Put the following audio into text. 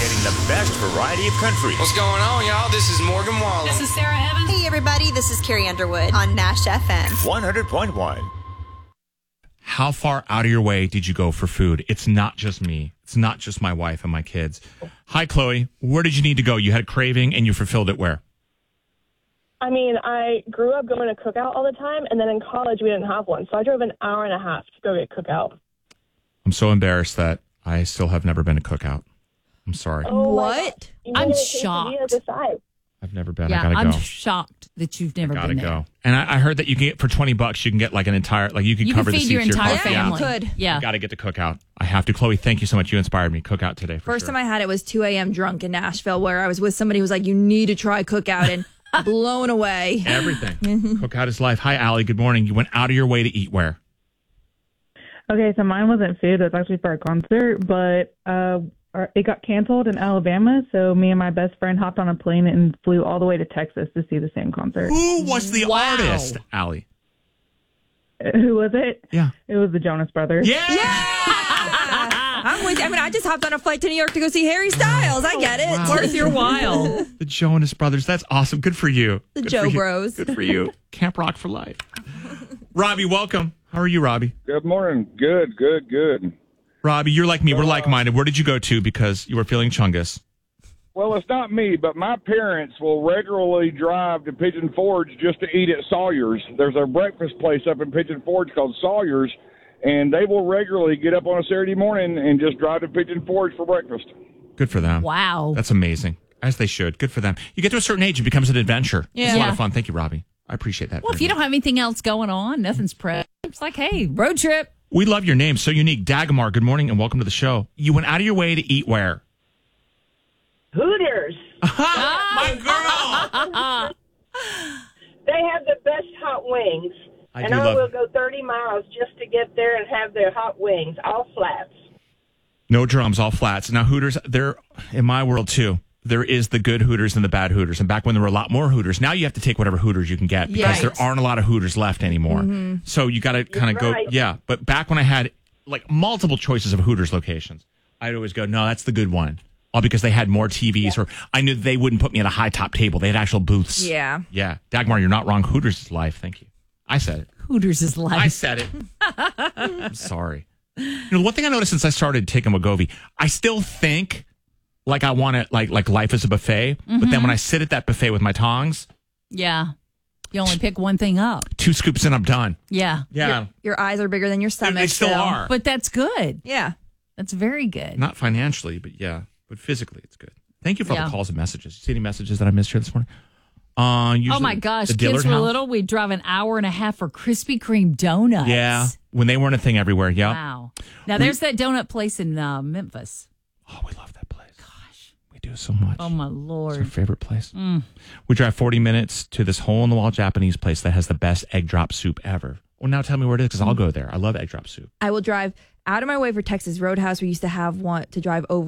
getting the best variety of country. What's going on, y'all? This is Morgan Wallen. This is Sarah Evans. Hey, everybody. This is Carrie Underwood on Nash FM. 100.1. How far out of your way did you go for food? It's not just me. It's not just my wife and my kids. Hi, Chloe. Where did you need to go? You had a craving and you fulfilled it where? I mean, I grew up going to Cookout all the time, and then in college we didn't have one. So I drove an hour and a half to go get Cookout. I'm so embarrassed that I still have never been to Cookout. I'm sorry. Oh, What? I'm shocked. I've never been. Yeah, I gotta I'm go. shocked that you've never Gotta been there. go. And I heard that you can get for $20, you can get like an entire, like you can You cover can the feed seats your of your entire car. family. Yeah, you could. Yeah. I got to get to Cookout. I have to. Chloe, thank you so much. You inspired me. Cookout today. First time I had it was 2 a.m. drunk in Nashville, where I was with somebody who was like, you need to try Cookout, and blown away. Everything. Cookout is life. Hi, Allie. Good morning. You went out of your way to eat where? Okay, so mine wasn't food. It was actually for a concert, but it got canceled in Alabama, so me and my best friend hopped on a plane and flew all the way to Texas to see the same concert. Who was the Wow. artist, Allie? Who was it? Yeah. It was the Jonas Brothers. Yeah. I'm with you. I mean, I just hopped on a flight to New York to go see Harry Styles. I get it. Wow. Worth your while. The Jonas Brothers. That's awesome. Good for you. The Good Joe for you. Bros. Good for you. Camp Rock for life. Robbie, welcome. How are you, Robbie? Good morning. Good. Robbie, you're like me. We're like-minded. Where did you go to because you were feeling chungus? Well, it's not me, but my parents will regularly drive to Pigeon Forge just to eat at Sawyer's. There's a breakfast place up in Pigeon Forge called Sawyer's, and they will regularly get up on a Saturday morning and just drive to Pigeon Forge for breakfast. Good for them. Wow. That's amazing. As they should. Good for them. You get to a certain age, it becomes an adventure. Yeah. It's a lot Yeah. of fun. Thank you, Robbie. I appreciate that. Well, if you don't have anything else going on, nothing's prep. It's like, hey, road trip. We love your name. So unique. Dagmar, good morning and welcome to the show. You went out of your way to eat where? Hooters. My girl. They have the best hot wings. I and do I love will go 30 miles just to get there and have their hot wings, all flats. No drums, all flats. Now, Hooters, they're in my world too. There is the good Hooters and the bad Hooters. And back when there were a lot more Hooters, now you have to take whatever Hooters you can get because there aren't a lot of Hooters left anymore. So you got to kind of go, right. yeah. But back when I had like multiple choices of Hooters locations, I'd always go, no, that's the good one. All because they had more TVs or I knew they wouldn't put me at a high top table. They had actual booths. Yeah. Yeah. Dagmar, you're not wrong. Hooters is life. Thank you. I said it. Hooters is life. I said it. I'm sorry. You know, one thing I noticed since I started taking Wegovy, I still think like I want it like life is a buffet. But then when I sit at that buffet with my tongs, Yeah. You only pick one thing up. 2 scoops and I'm done. Yeah. Yeah. Your eyes are bigger than your stomach. They still are. But that's good. Yeah. That's very good. Not financially, but yeah. But physically, it's good. Thank you for all Yeah. the calls and messages. You see any messages that I missed here this morning? Oh my gosh. the Kids Dillard were House? little. We'd drive an hour and a half for Krispy Kreme donuts. Yeah. When they weren't a thing everywhere. Yeah. Wow. Now there's that donut place in Memphis. Oh, we love that place. Gosh. We do so much. Oh my It's our Lord. favorite place. We drive 40 minutes to this hole-in-the-wall Japanese place that has the best egg drop soup ever. Well, now tell me where it is because I'll go there. I love egg drop soup. I will drive out of my way for Texas Roadhouse. We used to have one to drive over